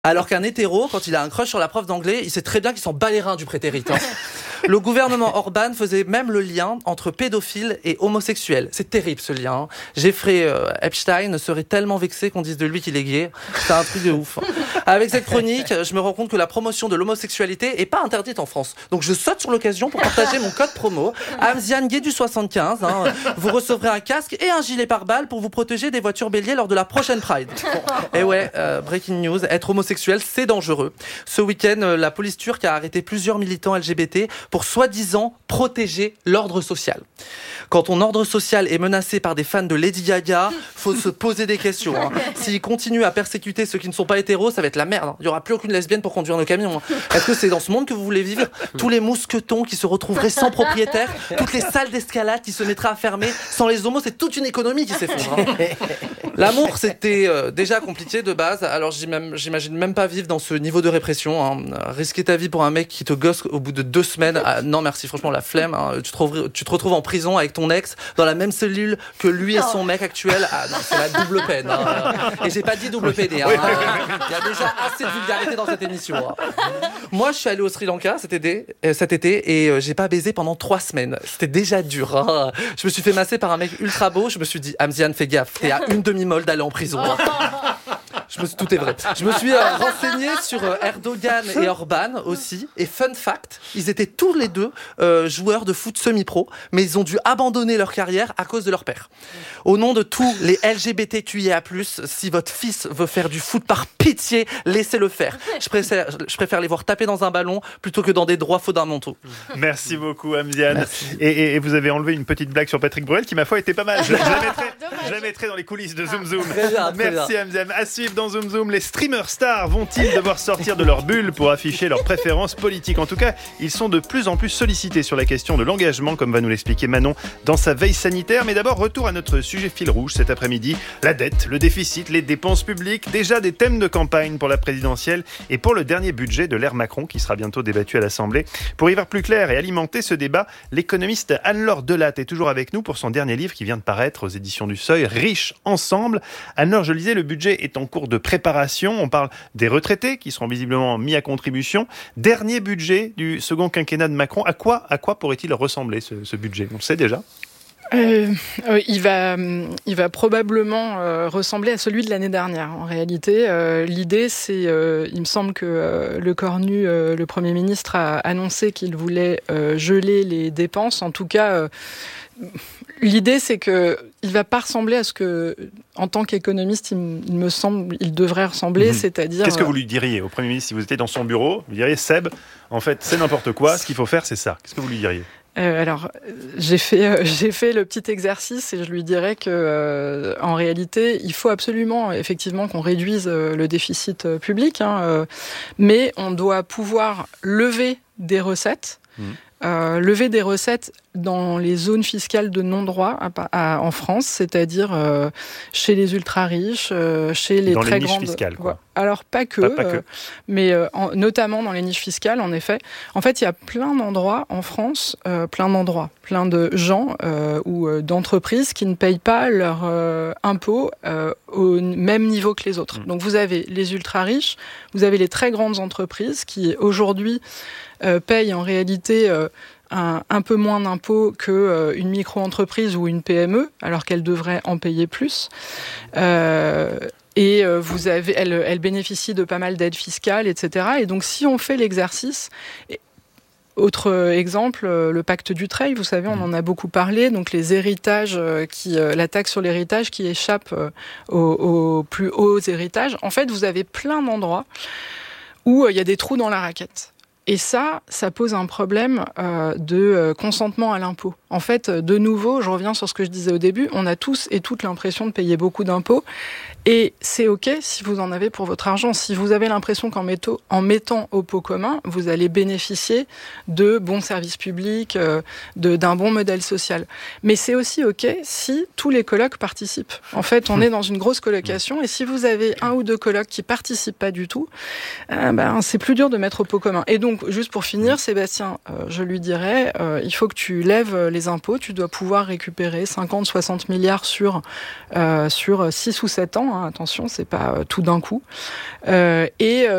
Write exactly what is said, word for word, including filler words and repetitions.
Alors qu'un hétéro, quand il a un crush sur la prof d'anglais, il sait très bien qu'il s'en bat les reins du prétérit. Hein. Le gouvernement Orban faisait même le lien entre pédophiles et homosexuels. C'est terrible ce lien. Hein. Jeffrey euh, Epstein serait tellement vexé qu'on dise de lui qu'il est gay. C'est un truc de ouf. Hein. Avec cette chronique, je me rends compte que la promotion de l'homosexualité est pas interdite en France. Donc je saute sur l'occasion pour partager mon code promo. Amziane Gay du soixante-quinze. Hein. Vous recevrez un casque et un gilet pare-balles pour vous protéger des voitures béliers lors de la prochaine Pride. Et ouais, euh, breaking news, être homosexuel c'est dangereux. Ce week-end, la police turque a arrêté plusieurs militants L G B T pour soi-disant protéger l'ordre social. Quand ton ordre social est menacé par des fans de Lady Gaga, faut se poser des questions. Hein. S'ils continuent à persécuter ceux qui ne sont pas hétéros, ça va être la merde. Hein. Il n'y aura plus aucune lesbienne pour conduire nos camions. Hein. Est-ce que c'est dans ce monde que vous voulez vivre ? Tous les mousquetons qui se retrouveraient sans propriétaire, toutes les salles d'escalade qui se mettraient à fermer. Sans les homos, c'est toute une économie qui s'effondre. Hein. L'amour, c'était euh, déjà compliqué de base, alors j'imagine même pas vivre dans ce niveau de répression. Hein. Risquer ta vie pour un mec qui te gosse au bout de deux semaines, ah, non merci, franchement la flemme. Hein. Tu, te retrouves, tu te retrouves en prison avec ton ex, dans la même cellule que lui et son mec actuel. Ah non, c'est la double peine. Hein. Et j'ai pas dit double P D. Hein. Il y a déjà assez de vulgarité dans cette émission. Hein. Moi, je suis allé au Sri Lanka cet été, euh, cet été et euh, j'ai pas baisé pendant trois semaines. C'était déjà dur. Hein. Je me suis fait masser par un mec ultra beau. Je me suis dit, Amziane, fais gaffe, t'es à une demi-molle d'aller en prison. Hein. Je me suis, tout est vrai. Je me suis euh, renseigné sur euh, Erdogan et Orban aussi. Et fun fact, ils étaient tous les deux euh, joueurs de foot semi-pro, mais ils ont dû abandonner leur carrière à cause de leur père. Au nom de tous les L G B T Q I A plus, si votre fils veut faire du foot, par pitié, laissez-le faire. Je préfère, je préfère les voir taper dans un ballon plutôt que dans des droits fondamentaux. Merci beaucoup, Amziane. Et, et, et vous avez enlevé une petite blague sur Patrick Bruel qui, ma foi, était pas mal. Je, je, la, mettrai, je la mettrai dans les coulisses de Zoom Zoom. Très bien, très Merci, Amziane. À suivre dans Zoom Zoom, les streamers stars vont-ils devoir sortir de leur bulle pour afficher leurs préférences politiques ? En tout cas, ils sont de plus en plus sollicités sur la question de l'engagement, comme va nous l'expliquer Manon dans sa veille sanitaire. Mais d'abord, retour à notre sujet fil rouge cet après-midi. La dette, le déficit, les dépenses publiques. Déjà des thèmes de campagne pour la présidentielle et pour le dernier budget de l'ère Macron qui sera bientôt débattu à l'Assemblée. Pour y voir plus clair et alimenter ce débat, l'économiste Anne-Laure Delatte est toujours avec nous pour son dernier livre qui vient de paraître aux éditions du Seuil, Riches ensemble. Anne-Laure, je le disais, le budget est en cours de préparation. On parle des retraités qui seront visiblement mis à contribution. Dernier budget du second quinquennat de Macron. À quoi, à quoi pourrait-il ressembler ce, ce budget ? On le sait déjà ? Euh, euh, il va, il va probablement euh, ressembler à celui de l'année dernière. En réalité, euh, l'idée, c'est, euh, il me semble que euh, le Cornu, euh, le Premier ministre, a annoncé qu'il voulait euh, geler les dépenses. En tout cas, euh, l'idée, c'est que il va pas ressembler à ce que, en tant qu'économiste, il, il me semble, il devrait ressembler, mmh. c'est-à-dire. Qu'est-ce que vous lui diriez au Premier ministre si vous étiez dans son bureau ? Vous diriez, Seb, en fait, c'est n'importe quoi. Ce qu'il faut faire, c'est ça. Qu'est-ce que vous lui diriez ? Euh, alors, j'ai fait, euh, j'ai fait le petit exercice et je lui dirais que, euh, en réalité, il faut absolument, effectivement, qu'on réduise euh, le déficit euh, public, hein, euh, mais on doit pouvoir lever des recettes. Mmh. Euh, lever des recettes dans les zones fiscales de non-droit à, à, en France, c'est-à-dire euh, chez les ultra-riches, euh, chez les dans très les grandes... niches fiscales, quoi. Alors, pas que, pas, pas que. Euh, mais euh, en, notamment dans les niches fiscales, en effet. En fait, il y a plein d'endroits en France, euh, plein d'endroits, plein de gens euh, ou euh, d'entreprises qui ne payent pas leurs euh, impôts euh, au même niveau que les autres. Mmh. Donc, vous avez les ultra-riches, vous avez les très grandes entreprises qui, aujourd'hui, euh, payent en réalité... Euh, Un, un peu moins d'impôts qu'une euh, micro-entreprise ou une P M E, alors qu'elle devrait en payer plus. Euh, et euh, vous avez, elle, elle bénéficie de pas mal d'aides fiscales, et cetera. Et donc, si on fait l'exercice... Et, autre exemple, le pacte Dutreil, vous savez, on en a beaucoup parlé. Donc les héritages, qui, la taxe sur l'héritage qui échappe aux, aux plus hauts héritages. En fait, vous avez plein d'endroits où il y a des trous dans la raquette. Et ça, ça pose un problème euh, de euh, consentement à l'impôt. En fait, de nouveau, je reviens sur ce que je disais au début, on a tous et toutes l'impression de payer beaucoup d'impôts. Et c'est OK si vous en avez pour votre argent. Si vous avez l'impression qu'en mettant, en mettant au pot commun, vous allez bénéficier de bons services publics, euh, de, d'un bon modèle social. Mais c'est aussi OK si tous les colocs participent. En fait, on est dans une grosse colocation et si vous avez un ou deux colocs qui participent pas du tout, euh, ben, c'est plus dur de mettre au pot commun. Et donc, donc, juste pour finir, Sébastien, euh, je lui dirais, euh, il faut que tu lèves les impôts, tu dois pouvoir récupérer cinquante, soixante milliards sur, euh, sur six ou sept ans, hein, attention, c'est pas euh, tout d'un coup. Euh, et